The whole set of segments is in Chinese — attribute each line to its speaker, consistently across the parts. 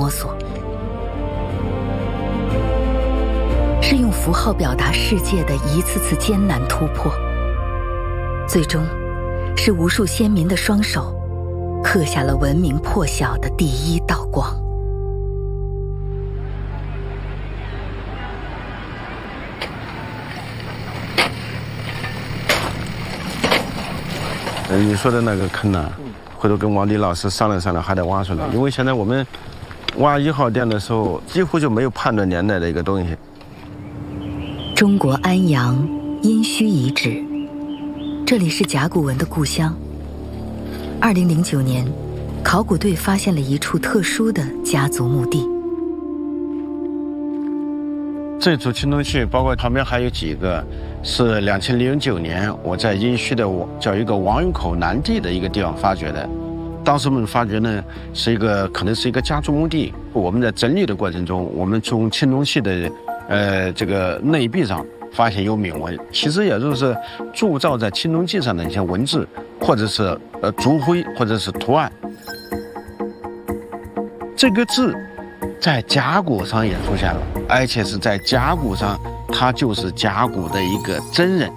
Speaker 1: 摸索，是用符号表达世界的一次次艰难突破，最终是无数先民的双手刻下了文明破晓的第一道光。
Speaker 2: 你说的那个坑呢，回头跟王迪老师商量商量，还得挖出来，因为现在我们挖1号店的时候，几乎就没有判断年代的一个东西。
Speaker 1: 中国安阳殷墟遗址，这里是甲骨文的故乡。2009年，考古队发现了一处特殊的家族墓地。
Speaker 2: 这处青铜器，包括旁边还有几个，是2009年我在殷墟的叫一个王峪口南地的一个地方发掘的。当时我们发掘呢，可能是一个家族墓地。我们在整理的过程中，我们从青铜器的这个内壁上发现有铭文，其实也就是铸造在青铜器上的一些文字，或者是族徽，或者是图案。这个字在甲骨上也出现了，而且是在甲骨上，它就是甲骨的一个真人。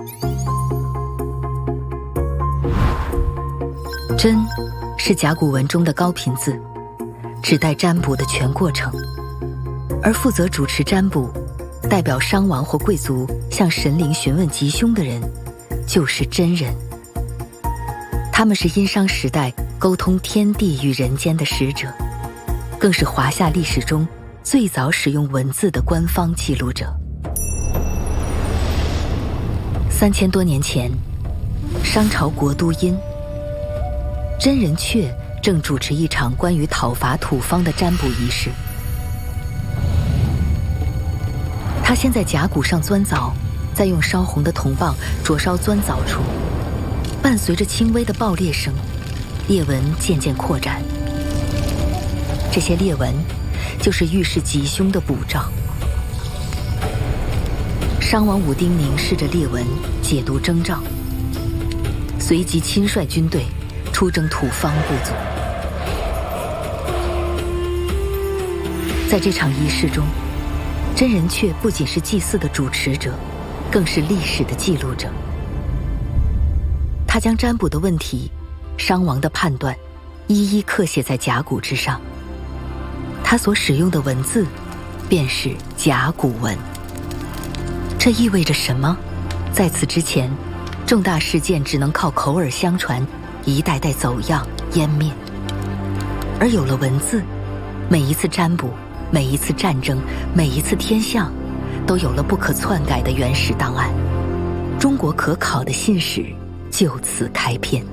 Speaker 1: 真是甲骨文中的高频字，指代占卜的全过程，而负责主持占卜，代表商王或贵族向神灵询问吉凶的人，就是真人。他们是殷商时代沟通天地与人间的使者，更是华夏历史中最早使用文字的官方记录者。3000多年前，商朝国都殷，真人阙正主持一场关于讨伐土方的占卜仪式。他先在甲骨上钻凿，再用烧红的铜棒灼烧钻凿处，伴随着轻微的爆裂声，裂纹渐渐扩展。这些裂纹就是预示吉凶的卜兆。商王武丁凝视着裂纹，解读征兆，随即亲率军队出征土方部族。在这场仪式中，真人阙不仅是祭祀的主持者，更是历史的记录者。他将占卜的问题、商王的判断一一刻写在甲骨之上。他所使用的文字便是甲骨文。这意味着什么？在此之前，重大事件只能靠口耳相传，一代代走样湮灭。而有了文字，每一次占卜，每一次战争，每一次天象，都有了不可篡改的原始档案。中国可考的信史就此开篇。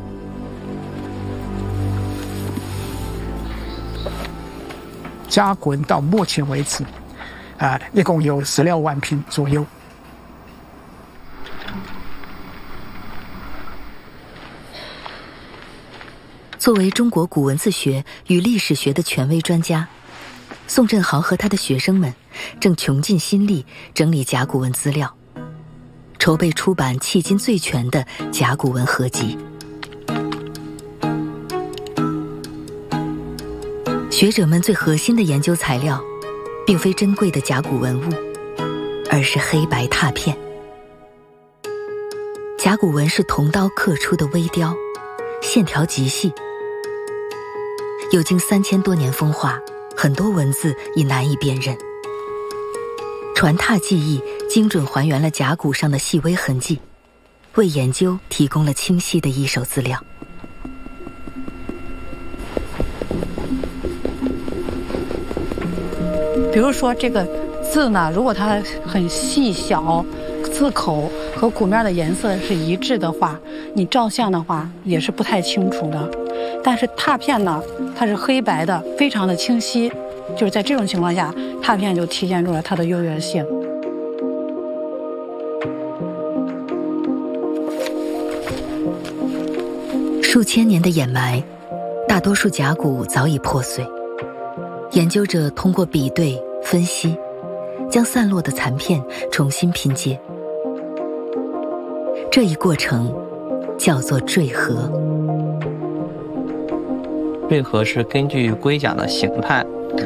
Speaker 3: 甲骨文到目前为止，一共有16万篇左右。
Speaker 1: 作为中国古文字学与历史学的权威专家，宋振豪和他的学生们正穷尽心力整理甲骨文资料，筹备出版迄今最全的甲骨文合集。学者们最核心的研究材料，并非珍贵的甲骨文物，而是黑白拓片。甲骨文是铜刀刻出的微雕，线条极细，有经3000多年风化，很多文字已难以辨认。传拓技艺精准还原了甲骨上的细微痕迹，为研究提供了清晰的一手资料。
Speaker 4: 比如说这个字呢，如果它很细小，字口和鼓面的颜色是一致的话，你照相的话也是不太清楚的。但是拓片呢，它是黑白的，非常的清晰，就是在这种情况下，拓片就体现出了它的优越性。
Speaker 1: 数千年的掩埋，大多数甲骨早已破碎。研究者通过比对、分析，将散落的残片重新拼接。这一过程叫做缀合。
Speaker 5: 缀合是根据龟甲的形态